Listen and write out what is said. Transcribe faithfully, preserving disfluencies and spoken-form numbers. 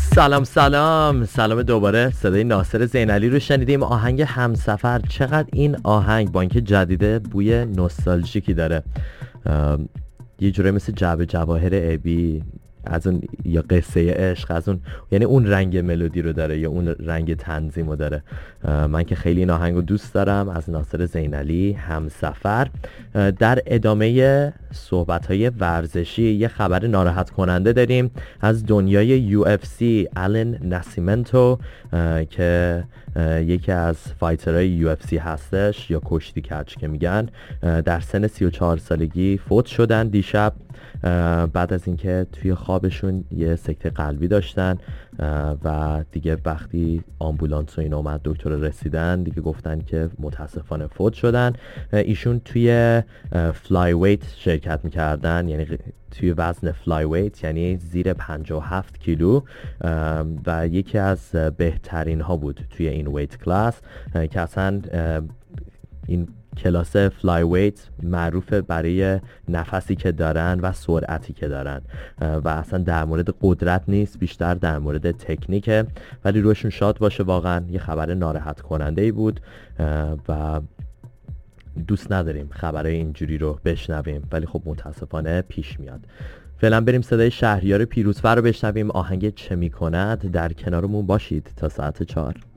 سلام سلام سلام دوباره. صدای ناصر زینعلی رو شنیدیم. آهنگ همسفر. چقدر این آهنگ با اینکه جدیده بوی نوستالژیکی داره، یه جوری مثل جعبه جواهر ابی از اون، یا قصه عشق از اون، یعنی اون رنگ ملودی رو داره یا اون رنگ تنظیم رو داره. من که خیلی این آهنگ رو دوست دارم. از ناصر زینعلی، همسفر. در ادامه صحبت‌های ورزشی یه خبر ناراحت کننده داریم از دنیای یو اف سی. آلن ناسیمنتو که یکی از فایترهای یو اف سی هستش، یا کشتی کچ که میگن، در سن سی و چهار سالگی فوت شدن دیشب، بعد از اینکه توی خوابشون یه سکته قلبی داشتن و دیگه وقتی آمبولانس و این اومد دکتر رسیدن دیگه گفتن که متاسفانه فوت شدن. ایشون توی فلای ویت شرکت میکردن، یعنی توی وزن فلای ویت، یعنی زیر پنجاه و هفت کیلو، و یکی از بهترین ها بود توی این ویت کلاس که اصلا این کلاس فلای ویت معروفه برای نفسی که دارن و سرعتی که دارن و اصلا در مورد قدرت نیست، بیشتر در مورد تکنیکه. ولی روشون شاد باشه، واقعا یه خبر ناراحت کننده ای بود و دوست نداریم خبرهای اینجوری رو بشنویم، ولی خب متاسفانه پیش میاد. فعلا بریم صدای شهریار پیروزفر رو بشنویم. آهنگ چه میکند. در کنارمون باشید تا ساعت چهار.